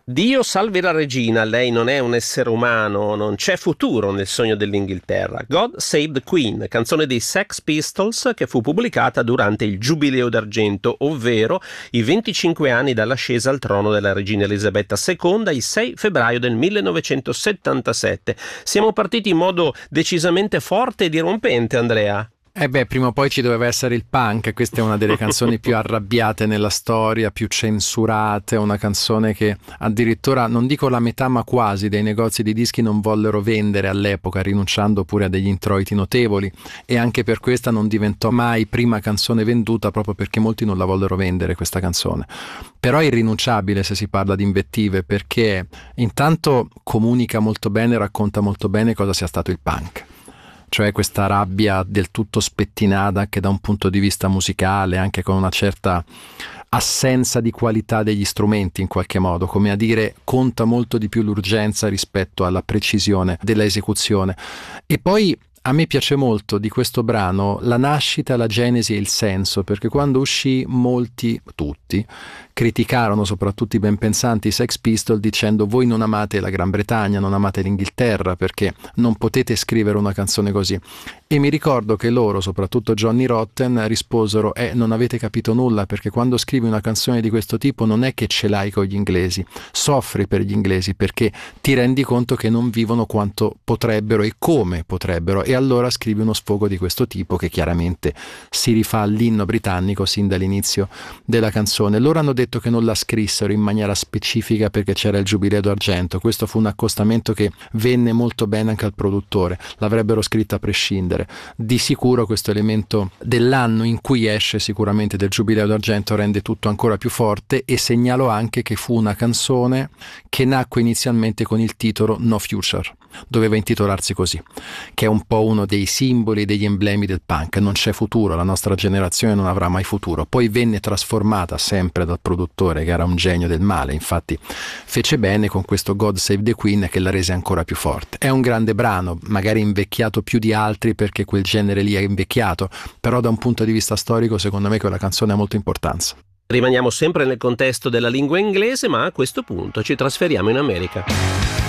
Dio salvi la regina, lei non è un essere umano, non c'è futuro nel sogno dell'Inghilterra. God Save the Queen, canzone dei Sex Pistols che fu pubblicata durante il Giubileo d'Argento, ovvero i 25 anni dall'ascesa al trono della regina Elisabetta II, il 6 febbraio del 1977. Siamo partiti in modo decisamente forte e dirompente, Andrea. Prima o poi ci doveva essere il punk. Questa è una delle canzoni più arrabbiate nella storia, più censurate, una canzone che addirittura, non dico la metà ma quasi, dei negozi di dischi non vollero vendere all'epoca, rinunciando pure a degli introiti notevoli, e anche per questa non diventò mai prima canzone venduta, proprio perché molti non la vollero vendere questa canzone. Però è irrinunciabile se si parla di invettive, perché intanto comunica molto bene, racconta molto bene cosa sia stato il punk. Cioè questa rabbia del tutto spettinata anche da un punto di vista musicale, anche con una certa assenza di qualità degli strumenti in qualche modo, come a dire conta molto di più l'urgenza rispetto alla precisione della esecuzione. E poi a me piace molto di questo brano la nascita, la genesi e il senso, perché quando uscì tutti, criticarono, soprattutto i ben pensanti, i Sex Pistols, dicendo: voi non amate la Gran Bretagna, non amate l'Inghilterra, perché non potete scrivere una canzone così. E mi ricordo che loro, soprattutto Johnny Rotten, risposero: non avete capito nulla, perché quando scrivi una canzone di questo tipo non è che ce l'hai con gli inglesi, soffri per gli inglesi, perché ti rendi conto che non vivono quanto potrebbero e come potrebbero, e allora scrivi uno sfogo di questo tipo che chiaramente si rifà all'inno britannico sin dall'inizio della canzone. Loro hanno detto che non la scrissero in maniera specifica perché c'era il Giubileo d'Argento. Questo fu un accostamento che venne molto bene anche al produttore, l'avrebbero scritta a prescindere. Di sicuro questo elemento dell'anno in cui esce, sicuramente del Giubileo d'Argento, rende tutto ancora più forte, e segnalo anche che fu una canzone che nacque inizialmente con il titolo No Future, doveva intitolarsi così, che è un po' uno dei simboli, degli emblemi del punk. Non c'è futuro, la nostra generazione non avrà mai futuro. Poi venne trasformata sempre dal produttore, che era un genio del male, infatti fece bene con questo God Save the Queen, che la rese ancora più forte. È un grande brano, magari invecchiato più di altri perché quel genere lì è invecchiato, però da un punto di vista storico secondo me quella canzone ha molta importanza. Rimaniamo sempre nel contesto della lingua inglese, ma a questo punto ci trasferiamo in America.